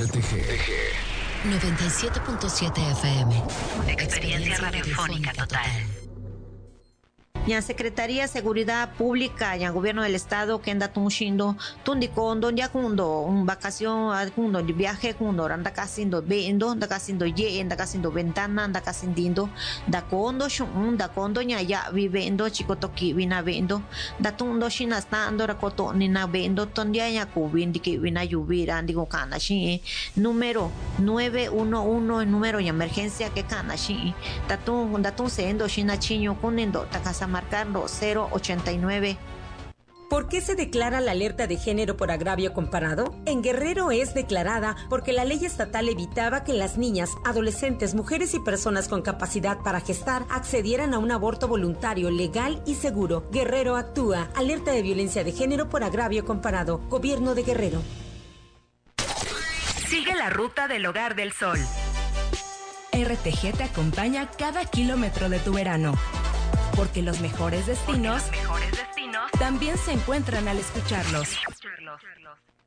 RTG 97.7 FM. Experiencia radiofónica total. Ya Secretaría de Seguridad Pública, ya Gobierno del Estado, que anda tunchindo, tundikondo, ya kundo, vacación, kundo, de viaje, kundo, anda casindo, vendo, anda casindo ye, anda casindo ventana, anda casindindo, da kondo, da kondo, ya vivendo, chico toki, vina vendo, da tundo, shinastando, rakoto, nina vendo, tondia, ya kubin, di que vina lluvia, digo, cana, shi, número 911, el número de emergencia que cana, shi, da tun sendo, shina chiño, kunendo, ta casa marcando 089. ¿Por qué se declara la alerta de género por agravio comparado? En Guerrero es declarada porque la ley estatal evitaba que las niñas, adolescentes, mujeres y personas con capacidad para gestar accedieran a un aborto voluntario, legal y seguro. Guerrero actúa. Alerta de violencia de género por agravio comparado. Gobierno de Guerrero. Sigue la ruta del Hogar del Sol. RTG te acompaña cada kilómetro de tu verano. Porque los mejores destinos también se encuentran al escucharlos.